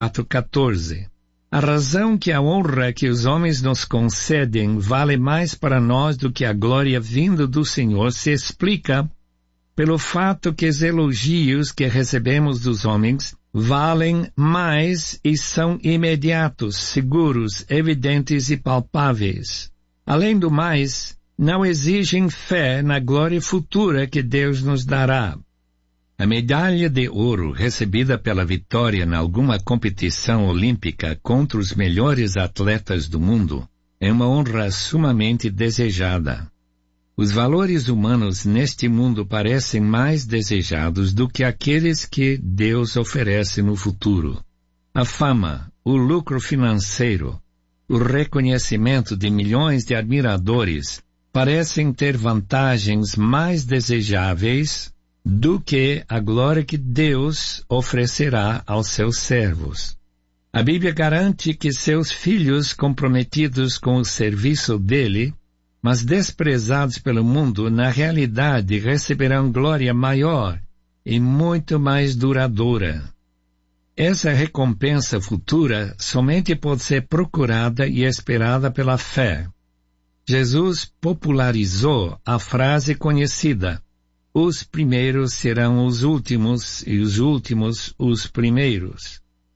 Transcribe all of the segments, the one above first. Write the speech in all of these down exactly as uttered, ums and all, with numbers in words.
quatro, quatorze. A razão que a honra que os homens nos concedem vale mais para nós do que a glória vinda do Senhor se explica pelo fato que os elogios que recebemos dos homens valem mais e são imediatos, seguros, evidentes e palpáveis. Além do mais, não exigem fé na glória futura que Deus nos dará. A medalha de ouro recebida pela vitória em alguma competição olímpica contra os melhores atletas do mundo é uma honra sumamente desejada. Os valores humanos neste mundo parecem mais desejados do que aqueles que Deus oferece no futuro. A fama, o lucro financeiro, o reconhecimento de milhões de admiradores parecem ter vantagens mais desejáveis do que a glória que Deus oferecerá aos seus servos. A Bíblia garante que seus filhos comprometidos com o serviço dele, mas desprezados pelo mundo, na realidade receberão glória maior e muito mais duradoura. Essa recompensa futura somente pode ser procurada e esperada pela fé. Jesus popularizou a frase conhecida: os primeiros serão os últimos e os últimos os primeiros.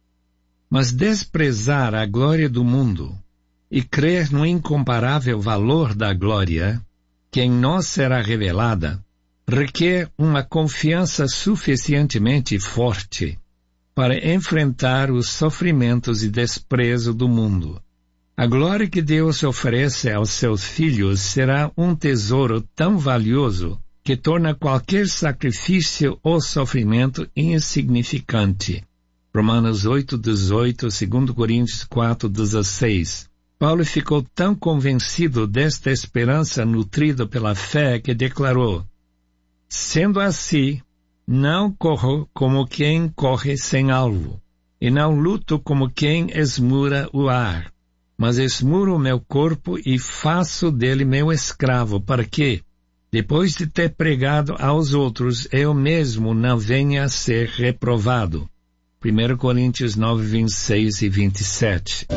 Mas desprezar a glória do mundo e crer no incomparável valor da glória, que em nós será revelada, requer uma confiança suficientemente forte para enfrentar os sofrimentos e desprezo do mundo. A glória que Deus oferece aos seus filhos será um tesouro tão valioso que torna qualquer sacrifício ou sofrimento insignificante. Romanos oito, dezoito, dois Coríntios quatro, dezesseis. Paulo ficou tão convencido desta esperança nutrida pela fé que declarou: sendo assim, não corro como quem corre sem alvo, e não luto como quem esmura o ar, mas esmuro o meu corpo e faço dele meu escravo, para que, depois de ter pregado aos outros, eu mesmo não venha a ser reprovado. primeira Coríntios nove, vinte e seis e vinte e sete.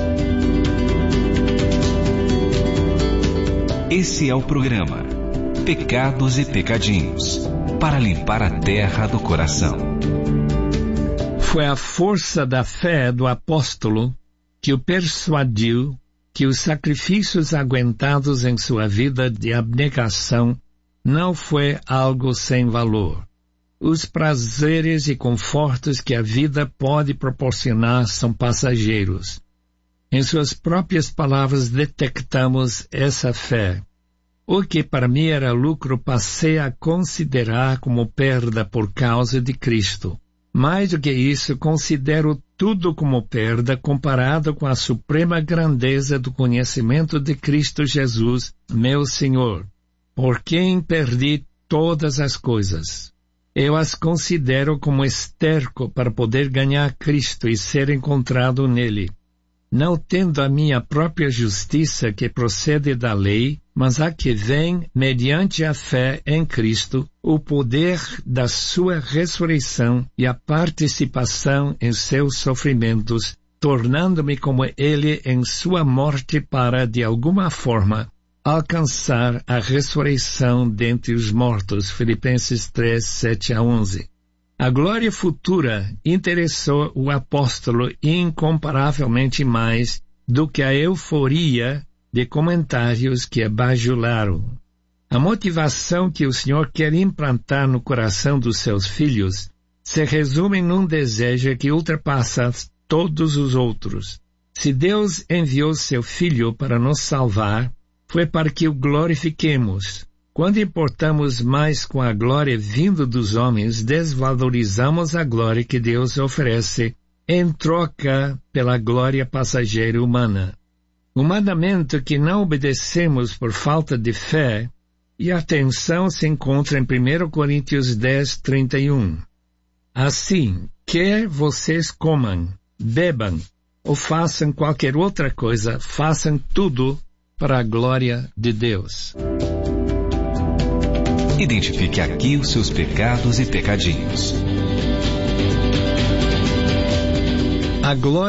Esse é o programa Pecados e Pecadinhos, para limpar a terra do coração. Foi a força da fé do apóstolo que o persuadiu que os sacrifícios aguentados em sua vida de abnegação não foi algo sem valor. Os prazeres e confortos que a vida pode proporcionar são passageiros. Em suas próprias palavras detectamos essa fé. O que para mim era lucro passei a considerar como perda por causa de Cristo. Mais do que isso, considero tudo como perda comparado com a suprema grandeza do conhecimento de Cristo Jesus, meu Senhor, por quem perdi todas as coisas. Eu as considero como esterco para poder ganhar Cristo e ser encontrado nele, não tendo a minha própria justiça que procede da lei, mas a que vem, mediante a fé em Cristo, o poder da sua ressurreição e a participação em seus sofrimentos, tornando-me como ele em sua morte para, de alguma forma, alcançar a ressurreição dentre os mortos. Filipenses três, sete a onze. A glória futura interessou o apóstolo incomparavelmente mais do que a euforia de comentários que a bajularam. A motivação que o Senhor quer implantar no coração dos seus filhos se resume num desejo que ultrapassa todos os outros. Se Deus enviou seu Filho para nos salvar, foi para que o glorifiquemos. Quando importamos mais com a glória vindo dos homens, desvalorizamos a glória que Deus oferece em troca pela glória passageira humana. Um mandamento que não obedecemos por falta de fé, e a atenção se encontra em primeira Coríntios dez, trinta e um. Assim, quer vocês comam, bebam, ou façam qualquer outra coisa, façam tudo para a glória de Deus. Identifique aqui os seus pecados e pecadinhos. A glória